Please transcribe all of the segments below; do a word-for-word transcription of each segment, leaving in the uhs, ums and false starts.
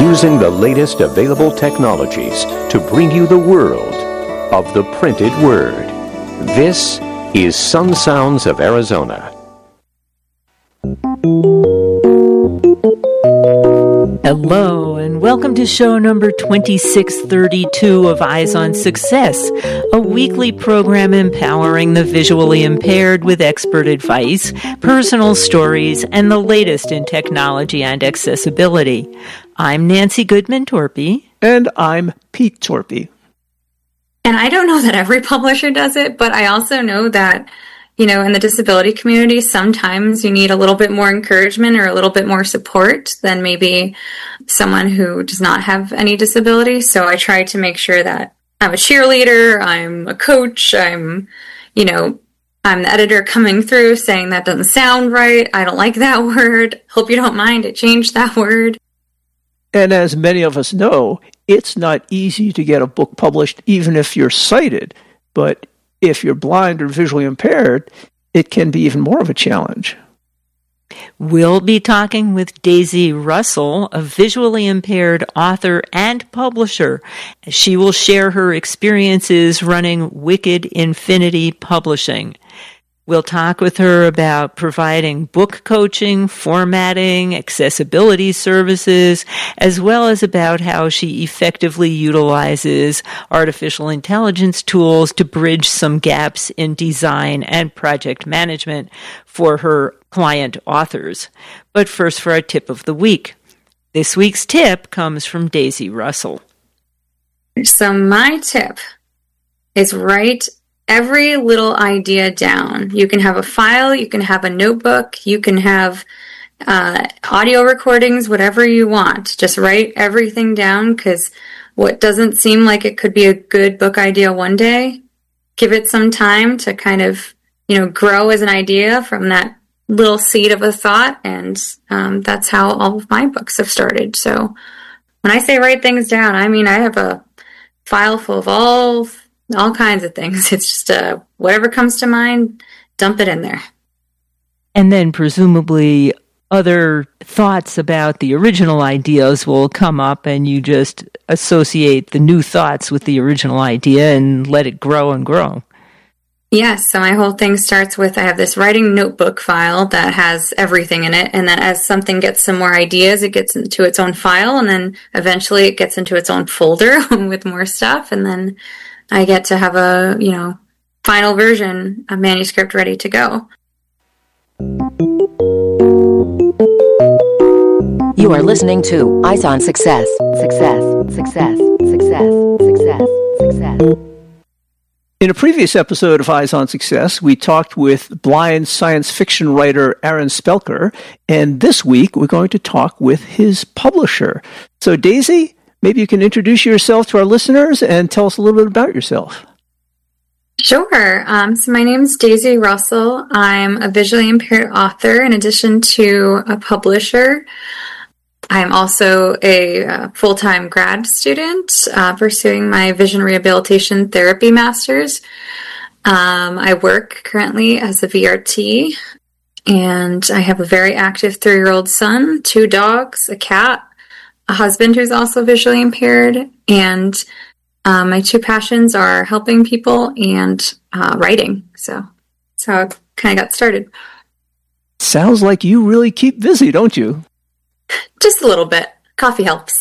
using the latest available technologies to bring you the world of the printed word. This is Sun Sounds of Arizona. Hello, and welcome to show number twenty-six thirty-two of Eyes on Success, a weekly program empowering the visually impaired with expert advice, personal stories, and the latest in technology and accessibility. I'm Nancy Goodman-Torpy. And I'm Pete Torpy. And I don't know that every publisher does it, but I also know that, you know, in the disability community, sometimes you need a little bit more encouragement or a little bit more support than maybe someone who does not have any disability. So I try to make sure that I'm a cheerleader, I'm a coach, I'm, you know, I'm the editor coming through saying that doesn't sound right, I don't like that word, hope you don't mind, I changed that word. And as many of us know, it's not easy to get a book published even if you're sighted, but if you're blind or visually impaired, it can be even more of a challenge. We'll be talking with Daisy Russell, a visually impaired author and publisher. She will share her experiences running Wicked Infinity Publishing. We'll talk with her about providing book coaching, formatting, accessibility services, as well as about how she effectively utilizes artificial intelligence tools to bridge some gaps in design and project management for her client authors. But first, for our tip of the week. This week's tip comes from Daisy Russell. So my tip is write every little idea down. You can have a file, you can have a notebook, you can have uh, audio recordings, whatever you want. Just write everything down, because what doesn't seem like it could be a good book idea one day, give it some time to kind of, you know, grow as an idea from that little seed of a thought. And um, that's how all of my books have started. So when I say write things down, I mean I have a file full of all all kinds of things. It's just uh, whatever comes to mind, dump it in there. And then presumably other thoughts about the original ideas will come up, and you just associate the new thoughts with the original idea and let it grow and grow. Yes, so my whole thing starts with I have this writing notebook file that has everything in it, and then as something gets some more ideas, it gets into its own file, and then eventually it gets into its own folder with more stuff, and then I get to have a, you know, final version, a manuscript ready to go. You are listening to Eyes on Success. Success, success, success, success, success. In a previous episode of Eyes on Success, we talked with blind science fiction writer Aaron Spelker, and this week we're going to talk with his publisher. So Daisy, maybe you can introduce yourself to our listeners and tell us a little bit about yourself. Sure. Um, so my name is Daisy Russell. I'm a visually impaired author in addition to a publisher. I'm also a uh, full-time grad student uh, pursuing my vision rehabilitation therapy master's. Um, I work currently as a V R T, and I have a very active three-year-old son, two dogs, a cat, a husband who's also visually impaired, and um, my two passions are helping people and uh, writing. So that's how I kind of got started. Sounds like you really keep busy, don't you? Just a little bit. Coffee helps.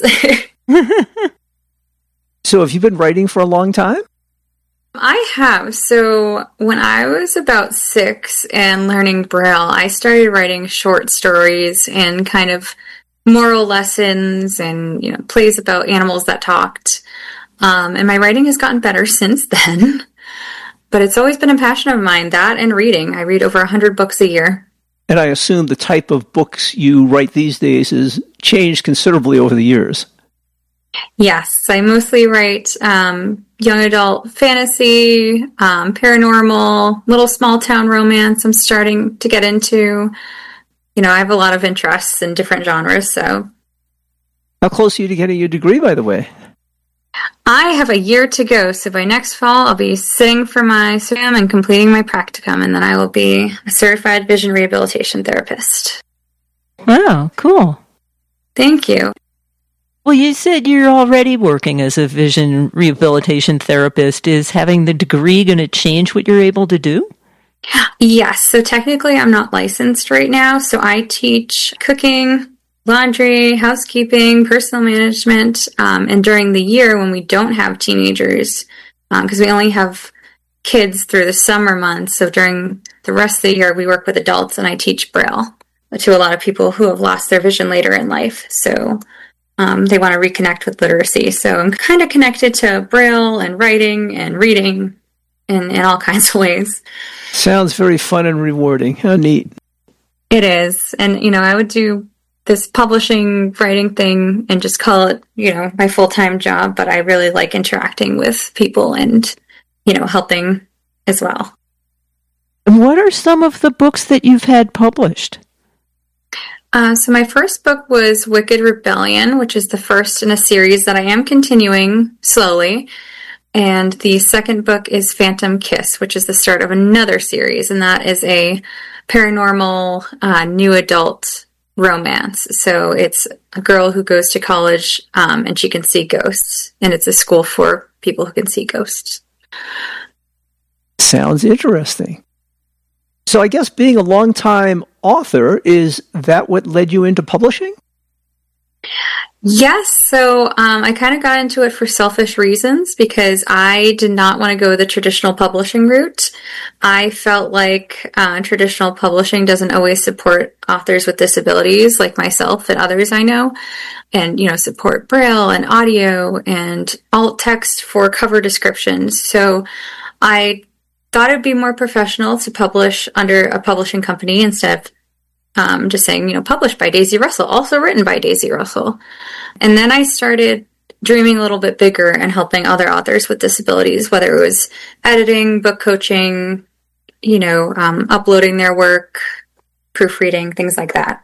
So have you been writing for a long time? I have. So when I was about six and learning Braille, I started writing short stories and kind of moral lessons and, you know, plays about animals that talked. Um, and my writing has gotten better since then. But it's always been a passion of mine, that and reading. I read over one hundred books a year. And I assume the type of books you write these days has changed considerably over the years. Yes, I mostly write um, young adult fantasy, um, paranormal, little small town romance I'm starting to get into. You know, I have a lot of interests in different genres, so. How close are you to getting your degree, by the way? I have a year to go, so by next fall I'll be sitting for my exam and completing my practicum, and then I will be a certified vision rehabilitation therapist. Wow, cool. Thank you. Well, you said you're already working as a vision rehabilitation therapist. Is having the degree going to change what you're able to do? Yes. So technically, I'm not licensed right now. So I teach cooking, laundry, housekeeping, personal management. Um, and during the year when we don't have teenagers, because um, we only have kids through the summer months. So during the rest of the year, we work with adults, and I teach Braille to a lot of people who have lost their vision later in life. So um, they want to reconnect with literacy. So I'm kind of connected to Braille and writing and reading in, in all kinds of ways. Sounds very fun and rewarding. How neat. It is. And, you know, I would do this publishing, writing thing and just call it, you know, my full-time job. But I really like interacting with people and, you know, helping as well. And what are some of the books that you've had published? Uh, so my first book was Wicked Rebellion, which is the first in a series that I am continuing slowly. And the second book is Phantom Kiss, which is the start of another series. And that is a paranormal, uh, new adult romance. So it's a girl who goes to college um, and she can see ghosts. And it's a school for people who can see ghosts. Sounds interesting. So I guess being a longtime author, is that what led you into publishing? Yes. So um, I kind of got into it for selfish reasons because I did not want to go the traditional publishing route. I felt like uh, traditional publishing doesn't always support authors with disabilities like myself and others I know, and, you know, support Braille and audio and alt text for cover descriptions. So I thought it'd be more professional to publish under a publishing company instead of Um, just saying, you know, published by Daisy Russell, also written by Daisy Russell. And then I started dreaming a little bit bigger and helping other authors with disabilities, whether it was editing, book coaching, you know, um, uploading their work, proofreading, things like that.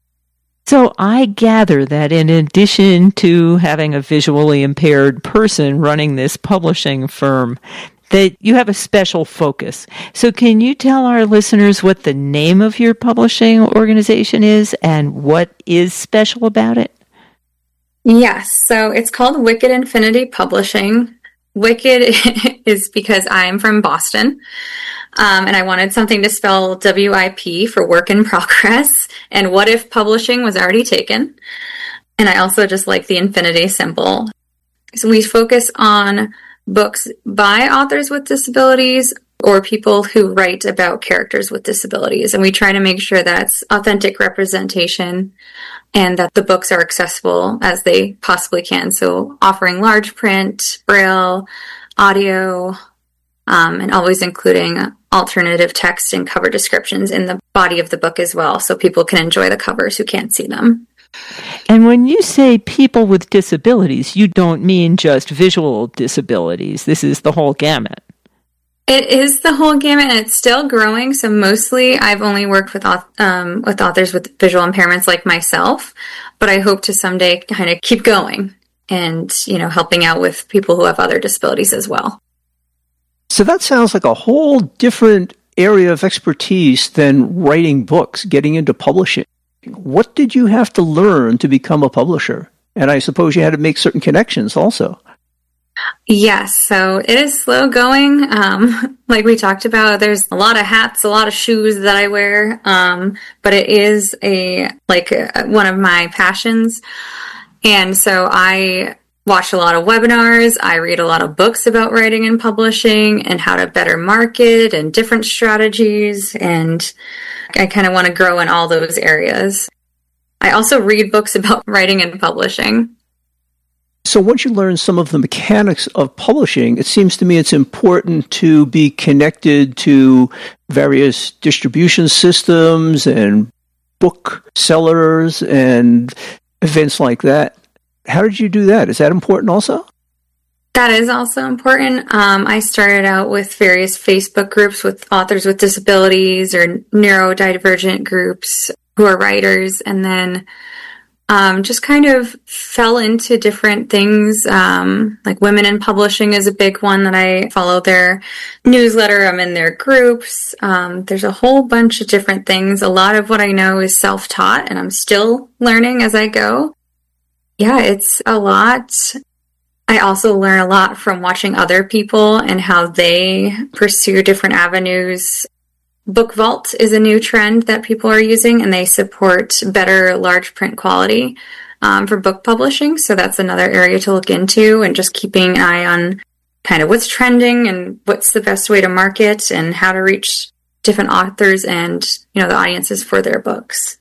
So I gather that in addition to having a visually impaired person running this publishing firm, that you have a special focus. So can you tell our listeners what the name of your publishing organization is and what is special about it? Yes. So it's called Wicked Infinity Publishing. Wicked is because I'm from Boston. Um, and I wanted something to spell W I P for work in progress. And what if publishing was already taken? And I also just like the infinity symbol. So we focus on books by authors with disabilities or people who write about characters with disabilities. And we try to make sure that's authentic representation and that the books are accessible as they possibly can. So offering large print, Braille, audio, um, and always including alternative text and cover descriptions in the body of the book as well, so people can enjoy the covers who can't see them. And when you say people with disabilities, you don't mean just visual disabilities. This is the whole gamut. It is the whole gamut, and it's still growing. So mostly I've only worked with um, with authors with visual impairments like myself, but I hope to someday kind of keep going and, you know, helping out with people who have other disabilities as well. So that sounds like a whole different area of expertise than writing books, getting into publishing. What did you have to learn to become a publisher? And I suppose you had to make certain connections also. Yes, so it is slow going. Um, like we talked about, there's a lot of hats, a lot of shoes that I wear, um, but it is a like a, one of my passions. And so I watch a lot of webinars. I read a lot of books about writing and publishing and how to better market and different strategies. And I kind of want to grow in all those areas. I also read books about writing and publishing. So once you learn some of the mechanics of publishing, it seems to me it's important to be connected to various distribution systems and book sellers and events like that. How did you do that? Is that important also? That is also important. Um, I started out with various Facebook groups with authors with disabilities or neurodivergent groups who are writers, and then um, just kind of fell into different things. Um, like Women in Publishing is a big one that I follow their newsletter. I'm in their groups. Um, there's a whole bunch of different things. A lot of what I know is self-taught, and I'm still learning as I go. Yeah, it's a lot. I also learn a lot from watching other people and how they pursue different avenues. Book Vault is a new trend that people are using, and they support better large print quality um, for book publishing. So that's another area to look into, and just keeping an eye on kind of what's trending and what's the best way to market and how to reach different authors and, you know, the audiences for their books.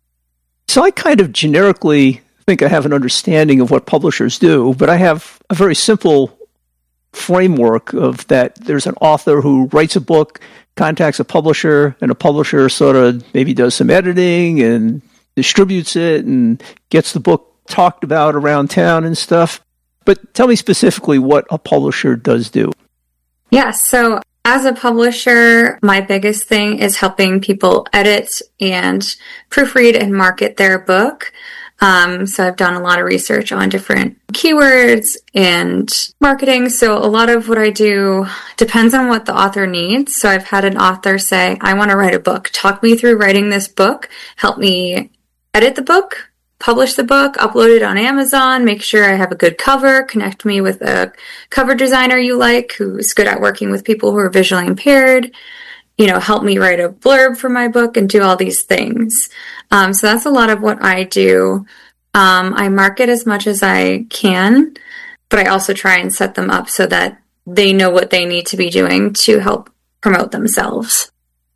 So I kind of generically think I have an understanding of what publishers do, but I have a very simple framework of that there's an author who writes a book, contacts a publisher, and a publisher sort of maybe does some editing and distributes it and gets the book talked about around town and stuff. But tell me specifically what a publisher does do. Yeah, so as a publisher, my biggest thing is helping people edit and proofread and market their book. Um, so I've done a lot of research on different keywords and marketing. So a lot of what I do depends on what the author needs. So I've had an author say, I want to write a book. Talk me through writing this book. Help me edit the book, publish the book, upload it on Amazon, make sure I have a good cover, connect me with a cover designer you like who's good at working with people who are visually impaired. You know, help me write a blurb for my book and do all these things. Um, so that's a lot of what I do. Um, I market as much as I can, but I also try and set them up so that they know what they need to be doing to help promote themselves.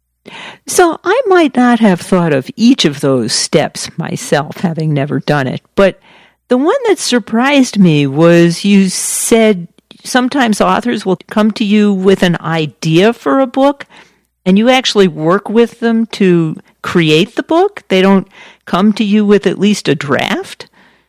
So I might not have thought of each of those steps myself, having never done it. But the one that surprised me was you said sometimes authors will come to you with an idea for a book, and you actually work with them to create the book? They don't come to you with at least a draft?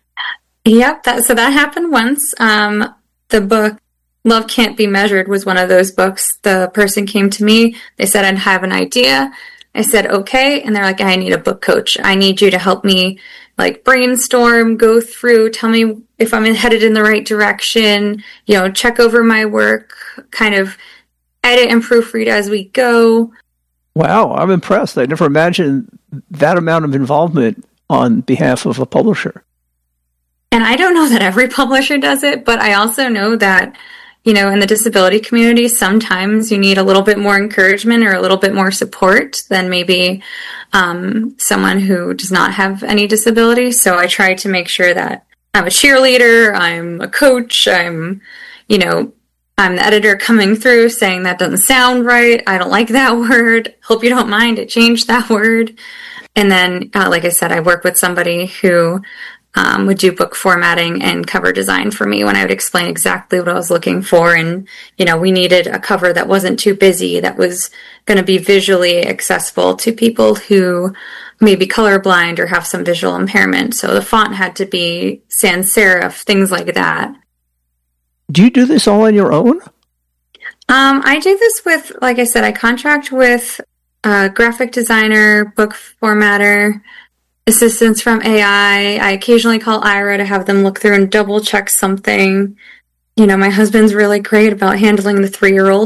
Yep. That, so that happened once. Um, the book Love Can't Be Measured was one of those books. The person came to me. They said, I'd have an idea. I said, okay. And they're like, I need a book coach. I need you to help me like brainstorm, go through, tell me if I'm headed in the right direction, you know, check over my work, kind of edit and proofread as we go. Wow, I'm impressed. I never imagined that amount of involvement on behalf of a publisher. And I don't know that every publisher does it, but I also know that, you know, in the disability community, sometimes you need a little bit more encouragement or a little bit more support than maybe um, someone who does not have any disability. So I try to make sure that I'm a cheerleader, I'm a coach, I'm, you know, I'm the editor coming through saying that doesn't sound right. I don't like that word. Hope you don't mind. I changed that word. And then, uh, like I said, I work with somebody who um, would do book formatting and cover design for me when I would explain exactly what I was looking for. And, you know, we needed a cover that wasn't too busy, that was going to be visually accessible to people who may be colorblind or have some visual impairment. So the font had to be sans serif, things like that. Do you do this all on your own? Um, I do this with, like I said, I contract with a graphic designer, book formatter, assistance from A I. I occasionally call Ira to have them look through and double check something. You know, my husband's really great about handling the three-year-old.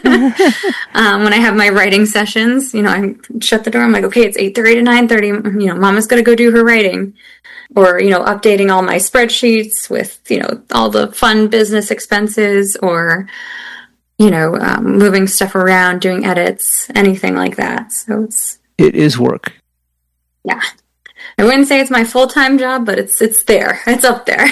um, when I have my writing sessions, you know, I shut the door. I'm like, okay, it's eight thirty to nine thirty. You know, Mama's going to go do her writing. Or, you know, updating all my spreadsheets with, you know, all the fun business expenses, or, you know, um, moving stuff around, doing edits, anything like that. So it's... It is work. Yeah. I wouldn't say it's my full-time job, but it's it's there. It's up there.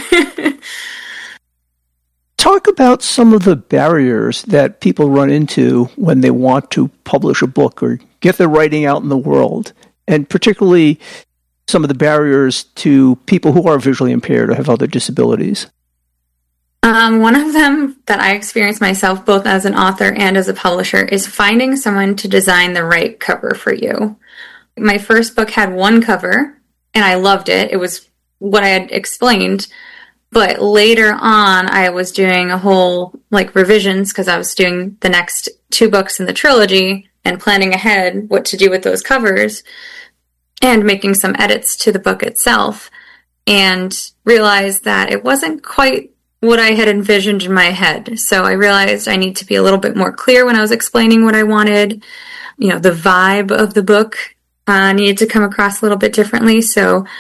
Talk about some of the barriers that people run into when they want to publish a book or get their writing out in the world, and particularly some of the barriers to people who are visually impaired or have other disabilities. Um, one of them that I experienced myself, both as an author and as a publisher, is finding someone to design the right cover for you. My first book had one cover, and I loved it. It was what I had explained. But later on, I was doing a whole, like, revisions because I was doing the next two books in the trilogy and planning ahead what to do with those covers and making some edits to the book itself, and realized that it wasn't quite what I had envisioned in my head. So I realized I need to be a little bit more clear when I was explaining what I wanted. You know, the vibe of the book uh, needed to come across a little bit differently. So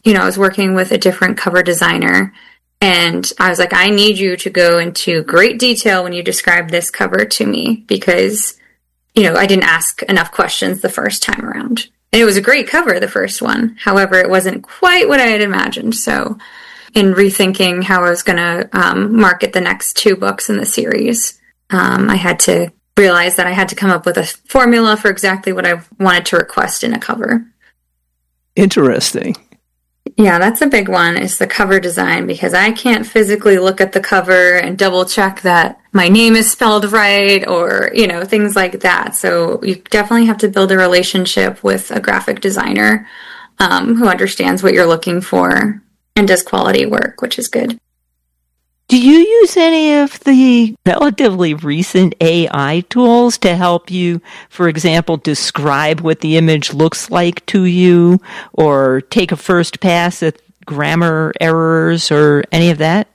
you know, I was working with a different cover designer, and I was like, I need you to go into great detail when you describe this cover to me, because, you know, I didn't ask enough questions the first time around. And it was a great cover, the first one. However, it wasn't quite what I had imagined. So in rethinking how I was going to um, market the next two books in the series, um, I had to realize that I had to come up with a formula for exactly what I wanted to request in a cover. Interesting. Yeah, that's a big one, is the cover design, because I can't physically look at the cover and double check that my name is spelled right, or, you know, things like that. So you definitely have to build a relationship with a graphic designer um, who understands what you're looking for and does quality work, which is good. Do you use any of the relatively recent A I tools to help you, for example, describe what the image looks like to you, or take a first pass at grammar errors or any of that?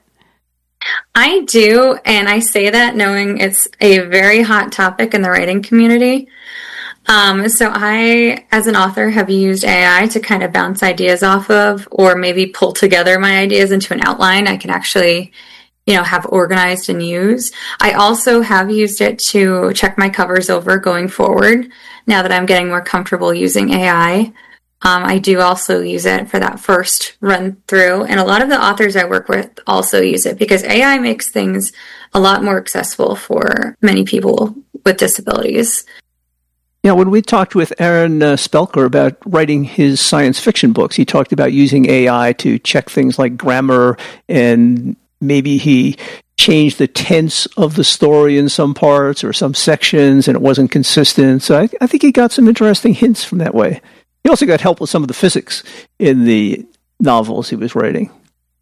I do, and I say that knowing it's a very hot topic in the writing community. Um, so I, as an author, have used A I to kind of bounce ideas off of, or maybe pull together my ideas into an outline I can actually, you know, have organized and use. I also have used it to check my covers over going forward, now that I'm getting more comfortable using A I. Um, I do also use it for that first run through, and a lot of the authors I work with also use it, because A I makes things a lot more accessible for many people with disabilities. Yeah, when we talked with Aaron uh, Spelker about writing his science fiction books, he talked about using A I to check things like grammar, and maybe he changed the tense of the story in some parts or some sections, and it wasn't consistent. So I, I think he got some interesting hints from that way. He also got help with some of the physics in the novels he was writing.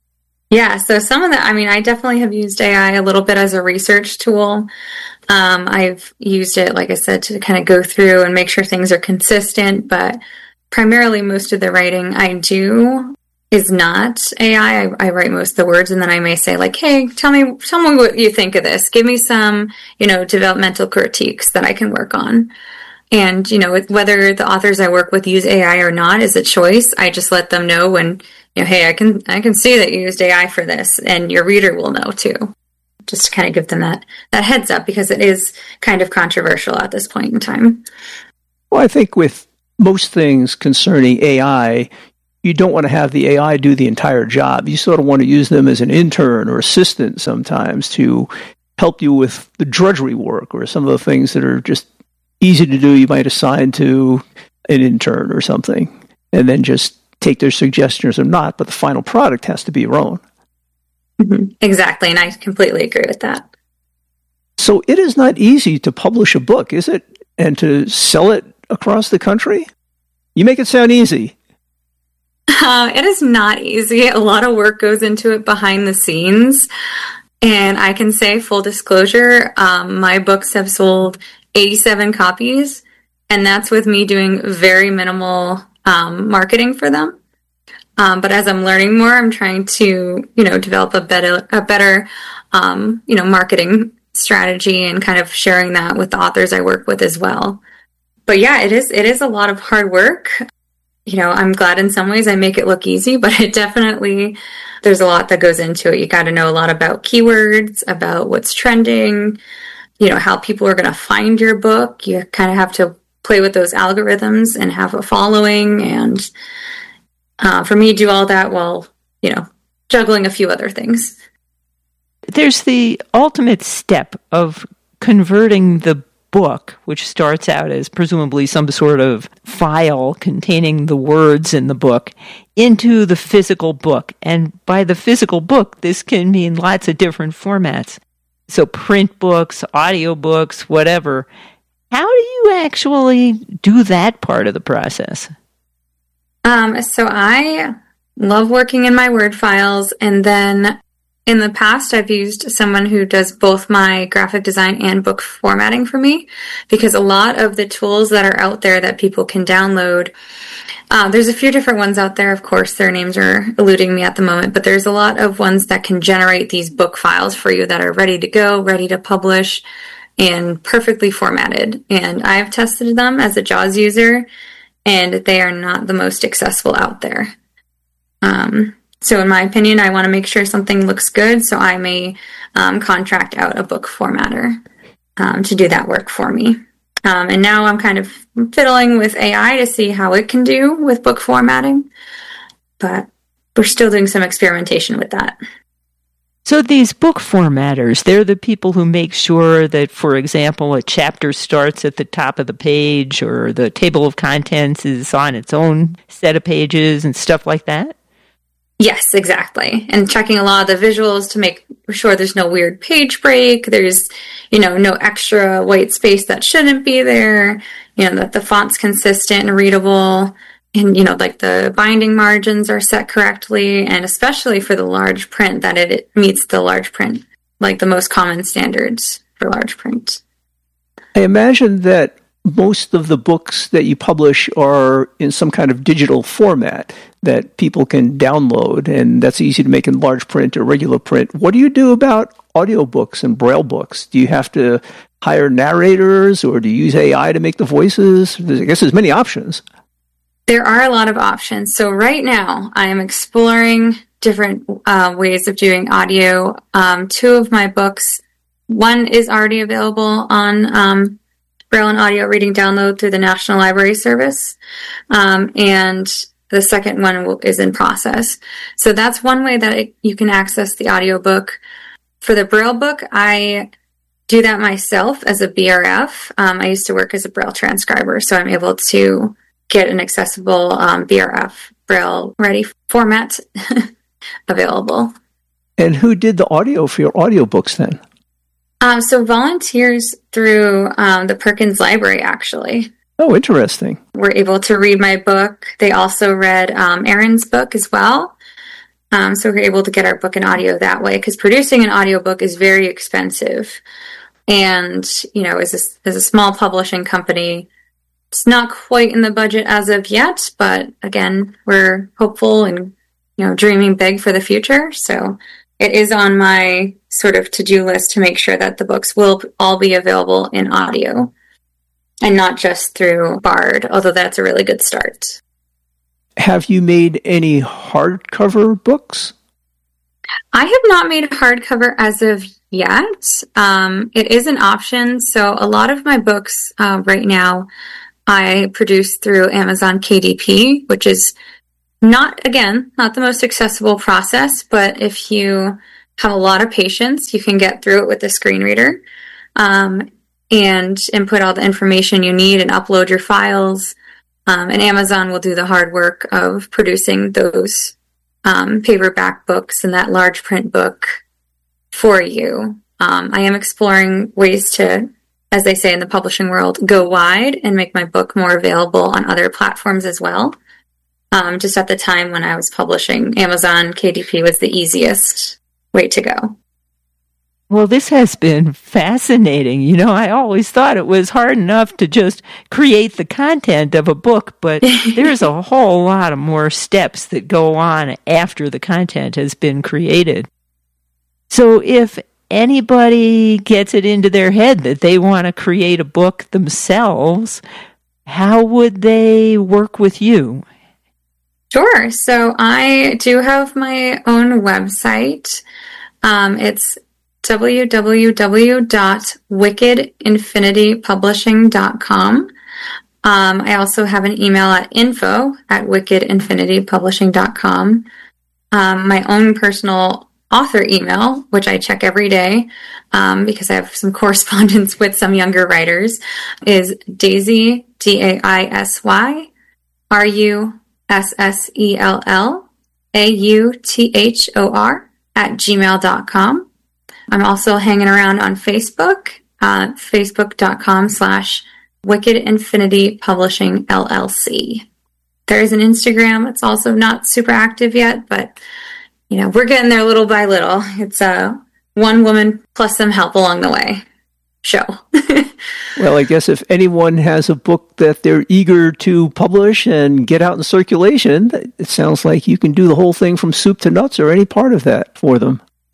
Yeah, so some of the, I mean, I definitely have used A I a little bit as a research tool. Um, I've used it, like I said, to kind of go through and make sure things are consistent, but primarily most of the writing I do is not A I. I, I write most of the words, and then I may say, like, hey, tell me, tell me what you think of this. Give me some, you know, developmental critiques that I can work on. And, you know, whether the authors I work with use A I or not is a choice. I just let them know when, you know, hey, I can, I can see that you used A I for this, and your reader will know too. Just to kind of give them that, that heads up, because it is kind of controversial at this point in time. Well, I think with most things concerning A I, you don't want to have the A I do the entire job. You sort of want to use them as an intern or assistant sometimes to help you with the drudgery work, or some of the things that are just easy to do you might assign to an intern or something, and then just take their suggestions or not, but the final product has to be your own. Mm-hmm. Exactly, and I completely agree with that. So it is not easy to publish a book, is it? And to sell it across the country? You make it sound easy. Uh, it is not easy. A lot of work goes into it behind the scenes. And I can say, full disclosure, um, my books have sold eighty-seven copies, and that's with me doing very minimal um, marketing for them. Um, but as I'm learning more, I'm trying to, you know, develop a better, a better, um, you know, marketing strategy, and kind of sharing that with the authors I work with as well. But yeah, it is, it is a lot of hard work. You know, I'm glad in some ways I make it look easy, but it definitely, there's a lot that goes into it. You got to know a lot about keywords, about what's trending, you know, how people are going to find your book. You kind of have to play with those algorithms and have a following, and Uh, for me, do all that while, you know, juggling a few other things. There's the ultimate step of converting the book, which starts out as presumably some sort of file containing the words in the book, into the physical book. And by the physical book, this can mean lots of different formats. So print books, audio books, whatever. How do you actually do that part of the process? Um, so I love working in my Word files, and then in the past I've used someone who does both my graphic design and book formatting for me, because a lot of the tools that are out there that people can download, uh, there's a few different ones out there. Of course, their names are eluding me at the moment, but there's a lot of ones that can generate these book files for you that are ready to go, ready to publish, and perfectly formatted. And I've tested them as a JAWS user, and they are not the most accessible out there. Um, so in my opinion, I want to make sure something looks good, so I may um, contract out a book formatter um, to do that work for me. Um, and now I'm kind of fiddling with A I to see how it can do with book formatting, but we're still doing some experimentation with that. So these book formatters, they're the people who make sure that, for example, a chapter starts at the top of the page or the table of contents is on its own set of pages and stuff like that? Yes, exactly. And checking a lot of the visuals to make sure there's no weird page break. There's, you know, no extra white space that shouldn't be there. You know, that the font's consistent and readable. And, you know, like the binding margins are set correctly. And especially for the large print, that it meets the large print, like the most common standards for large print. I imagine that most of the books that you publish are in some kind of digital format that people can download, and that's easy to make in large print or regular print. What do you do about audiobooks and Braille books? Do you have to hire narrators, or do you use A I to make the voices? I guess there's many options. There are a lot of options. So right now, I am exploring different uh, ways of doing audio. Um, two of my books, one is already available on um, Braille and audio reading download through the National Library Service. Um, and the second one will, is in process. So that's one way that it, you can access the audiobook. For the Braille book, I do that myself as a B R F. Um, I used to work as a Braille transcriber, so I'm able to get an accessible um, B R F Braille ready format available. And who did the audio for your audiobooks then? Um, so volunteers through um, the Perkins Library, actually. Oh, interesting. Were able to read my book. They also read um, Erin's book as well. Um, so we're able to get our book in audio that way, because producing an audiobook is very expensive. And, you know, as a, as a small publishing company, it's not quite in the budget as of yet, but again, we're hopeful and, you know, dreaming big for the future. So it is on my sort of to-do list to make sure that the books will all be available in audio and not just through Bard, although that's a really good start. Have you made any hardcover books? I have not made a hardcover as of yet. Um, it is an option. So a lot of my books uh, right now I produce through Amazon K D P, which is not, again, not the most accessible process, but if you have a lot of patience, you can get through it with a screen reader um, and input all the information you need and upload your files. Um, and Amazon will do the hard work of producing those um, paperback books and that large print book for you. Um, I am exploring ways to, as they say in the publishing world, go wide and make my book more available on other platforms as well. Um, just at the time when I was publishing, Amazon K D P was the easiest way to go. Well, this has been fascinating. You know, I always thought it was hard enough to just create the content of a book, but there's a whole lot of more steps that go on after the content has been created. So if anybody gets it into their head that they want to create a book themselves, how would they work with you? Sure. So I do have my own website. Um, it's w w w dot wicked infinity publishing dot com. Um, I also have an email at info at wicked infinity publishing dot com. Um, my own personal author email, which I check every day um, because I have some correspondence with some younger writers, is Daisy, D A I S Y, R U S S E L L, A U T H O R, at gmail dot com. I'm also hanging around on Facebook, uh, facebook.com slash Wicked Infinity Publishing L L C. There is an Instagram. It's also not super active yet, but, you know, we're getting there little by little. It's a one woman plus some help along the way show. Well, I guess if anyone has a book that they're eager to publish and get out in circulation, it sounds like you can do the whole thing from soup to nuts or any part of that for them.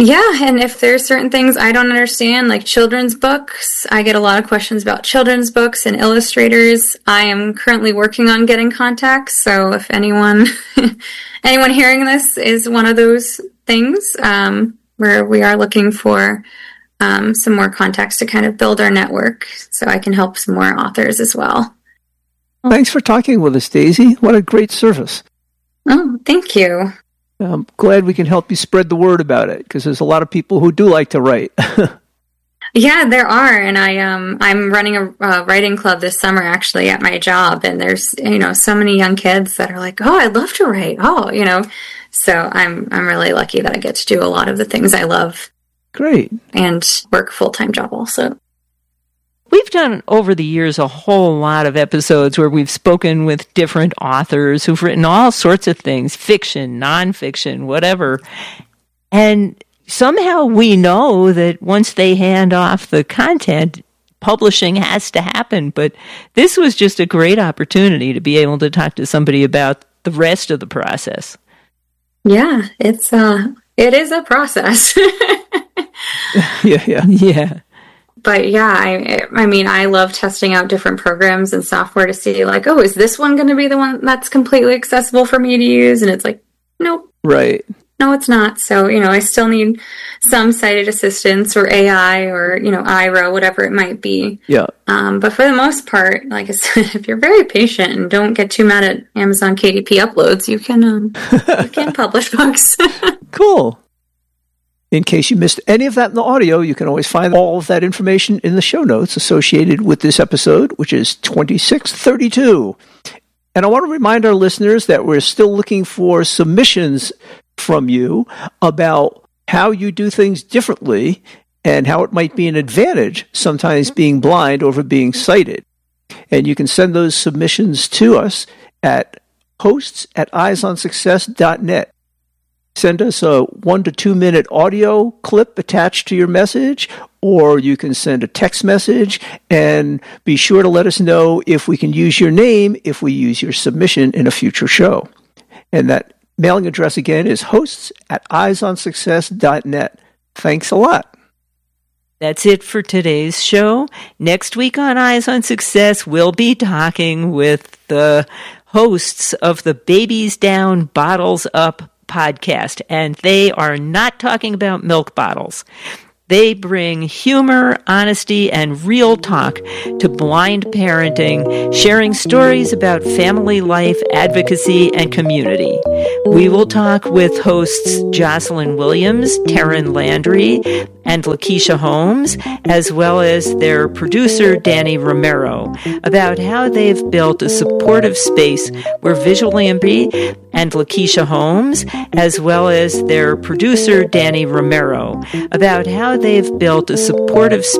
Yeah, and if there's certain things I don't understand, like children's books, I get a lot of questions about children's books and illustrators. I am currently working on getting contacts, so if anyone anyone hearing this is one of those things, um, where we are looking for um, some more contacts to kind of build our network so I can help some more authors as well. Thanks for talking with us, Daisy. What a great service. Oh, thank you. I'm glad we can help you spread the word about it, because there's a lot of people who do like to write. Yeah, there are, and I um I'm running a uh, writing club this summer actually at my job, and there's you know so many young kids that are like, oh, I'd love to write. Oh, you know, so I'm I'm really lucky that I get to do a lot of the things I love. Great. And work a full time job also. We've done over the years a whole lot of episodes where we've spoken with different authors who've written all sorts of things, fiction, nonfiction, whatever. And somehow we know that once they hand off the content, publishing has to happen. But this was just a great opportunity to be able to talk to somebody about the rest of the process. Yeah, it's uh, it is a process. yeah, yeah, yeah. But yeah, I I mean, I love testing out different programs and software to see like, oh, is this one going to be the one that's completely accessible for me to use? And it's like, nope. Right. No, it's not. So, you know, I still need some sighted assistance or A I or, you know, I R O, whatever it might be. Yeah. Um, but for the most part, like I said, if you're very patient and don't get too mad at Amazon K D P uploads, you can, um, you can publish books. Cool. In case you missed any of that in the audio, you can always find all of that information in the show notes associated with this episode, which is twenty-six thirty-two. And I want to remind our listeners that we're still looking for submissions from you about how you do things differently and how it might be an advantage, sometimes being blind over being sighted. And you can send those submissions to us at hosts at eyes on success dot net. Send us a one to two minute audio clip attached to your message, or you can send a text message, and be sure to let us know if we can use your name if we use your submission in a future show. And that mailing address again is hosts at eyes on success dot net. Thanks a lot. That's it for today's show. Next week on Eyes on Success, we'll be talking with the hosts of the Babies Down, Bottles Up podcast, and they are not talking about milk bottles. They bring humor, honesty, and real talk to blind parenting, sharing stories about family life, advocacy, and community. We will talk with hosts Jocelyn Williams, Taryn Landry, and Lakeisha Holmes, as well as their producer, Danny Romero, about how they've built a supportive space where visually impaired, and Lakeisha Holmes, as well as their producer, Danny Romero, about how they've built a supportive space